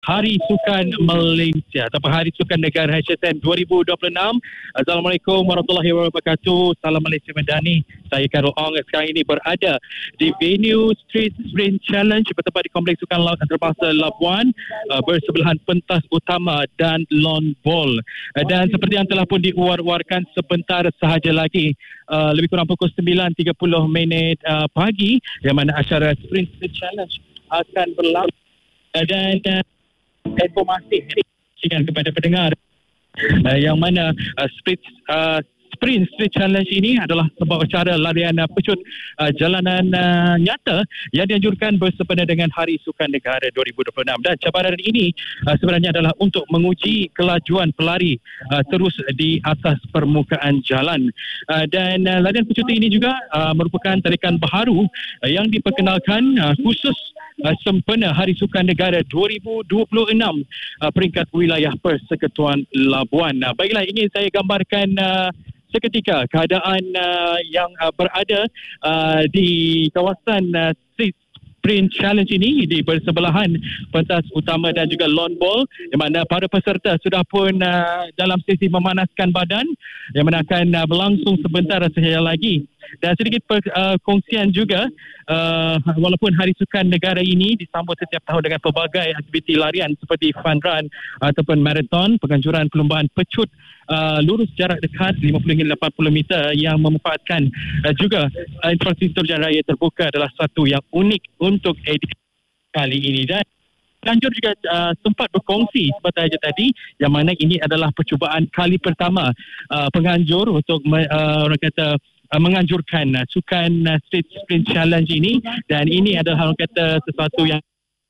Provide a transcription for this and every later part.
Hari Sukan Malaysia atau Hari Sukan Negara HSN 2026. Assalamualaikum warahmatullahi wabarakatuh. Salam Malaysia Madani. Saya Karol Ong sekarang ini berada di venue Street Sprint Challenge bertempat di Kompleks Sukan Laut Antarabangsa Labuan, bersebelahan pentas utama dan lawn ball. Dan seperti yang telah pun diwar-warkan sebentar sahaja lagi, lebih kurang pukul 9.30 pagi, yang mana acara Sprint Challenge akan berlangsung. Dan informasi kepada pendengar yang mana Sprint Street Challenge ini adalah sebuah acara larian pecut jalanan nyata yang dianjurkan bersempena dengan Hari Sukan Negara 2026. Dan cabaran ini sebenarnya adalah untuk menguji kelajuan pelari terus di atas permukaan jalan. Dan larian pecut ini juga merupakan tarikan baharu yang diperkenalkan khusus sempena Hari Sukan Negara 2026 peringkat wilayah Persekutuan Labuan. Baiklah, ingin saya gambarkan seketika keadaan yang berada di kawasan Street Sprint Challenge ini di bersebelahan pentas utama dan juga lawn ball, yang mana para peserta sudah pun dalam sesi memanaskan badan, yang mana akan berlangsung sebentar sahaja lagi. Dan sedikit perkongsian juga, walaupun Hari Sukan Negara ini disambut setiap tahun dengan pelbagai aktiviti larian seperti fun run ataupun marathon, penganjuran perlombaan pecut lurus jarak dekat 50 hingga 80 meter yang memanfaatkan juga infrastruktur jalan raya terbuka adalah satu yang unik untuk edisi kali ini. Dan penganjur juga sempat berkongsi seperti saja tadi, yang mana ini adalah percubaan kali pertama penganjur untuk orang kata menganjurkan sukan Street Sprint Challenge ini, dan ini adalah orang kata sesuatu yang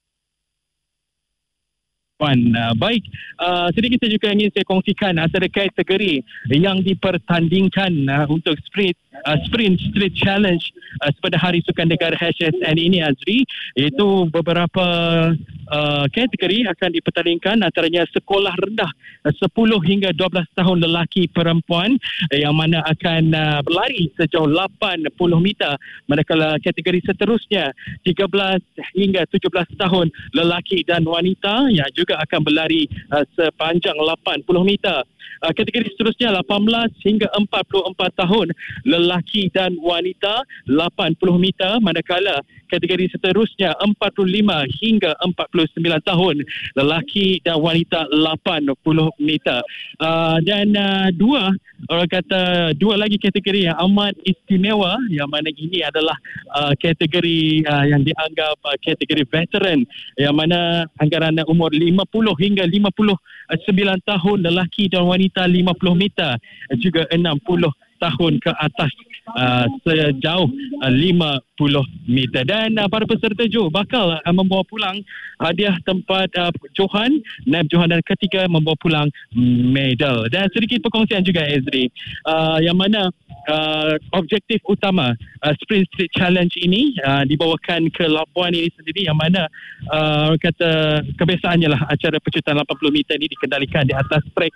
baik. Sedikit saya juga ingin saya kongsikan antara kategori yang dipertandingkan untuk Sprint Street Challenge pada Hari Sukan Negara HSN ini, Azri, iaitu beberapa kategori akan dipertandingkan, antaranya sekolah rendah 10 hingga 12 tahun lelaki perempuan, yang mana akan berlari sejauh 80 meter, manakala kategori seterusnya 13 hingga 17 tahun lelaki dan wanita yang juga akan berlari sepanjang 80 meter. Kategori seterusnya 18 hingga 44 tahun lelaki dan wanita 80 meter, manakala kategori seterusnya 45 hingga 49 tahun lelaki dan wanita 80 meter. Dan dua lagi kategori yang amat istimewa, yang mana ini adalah kategori yang dianggap kategori veteran, yang mana anggaran umur 50 hingga 59 tahun lelaki dan wanita 50 meter, juga 60 tahun ke atas sejauh 50 meter. Dan para peserta juga bakal membawa pulang hadiah tempat johan, naib johan, dan ketiga membawa pulang medal. Dan sedikit perkongsian juga, Ezri, yang mana objektif utama Sprint Street Challenge ini dibawakan ke Labuan ini sendiri, yang mana kata kebiasaannya lah acara pecutan 80 meter ini dikendalikan di atas trek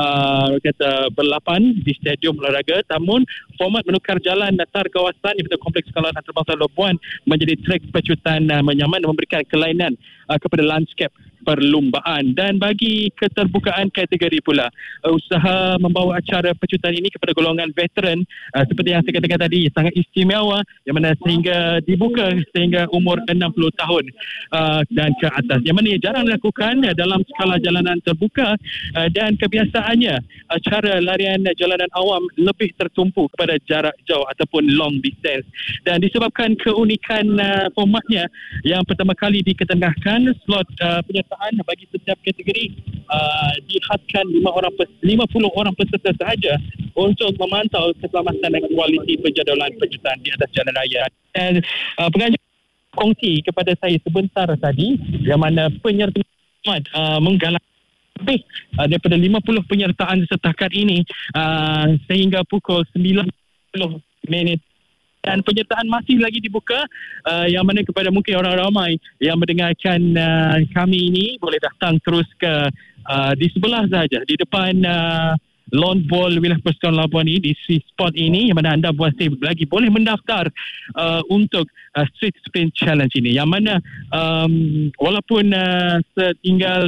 berlapan di stadium olahraga, namun format menukar jalan datar kawasan di Kompleks Sukan Laut Antarabangsa Labuan menjadi trek pecutan menyaman dan memberikan kelainan kepada landscape perlumbaan. Dan bagi keterbukaan kategori pula, usaha membawa acara pecutan ini kepada golongan veteran, seperti yang saya katakan tadi, sangat istimewa, yang mana sehingga dibuka sehingga umur 60 tahun dan ke atas, yang mana jarang dilakukan dalam skala jalanan terbuka. Dan kebiasaannya acara larian jalanan awam lebih tertumpu kepada jarak jauh ataupun long distance. Dan disebabkan keunikan formatnya yang pertama kali diketengahkan, slot penyertaan bagi setiap kategori dihadkan 50 orang peserta sahaja untuk memantau keselamatan dan kualiti penjadualan pecutan di atas jalan raya. Dan penganjur kongsi kepada saya sebentar tadi, yang mana penyerta menggalak lebih daripada 50 penyertaan setakat ini sehingga pukul 9:10. Dan penyertaan masih lagi dibuka, yang mana kepada mungkin orang ramai yang mendengarkan kami ini boleh datang terus ke di sebelah saja, di depan lawn ball wilayah Persekutuan Labuan ini, di spot ini, yang mana anda masih lagi boleh mendaftar untuk Street Sprint Challenge ini, yang mana walaupun tinggal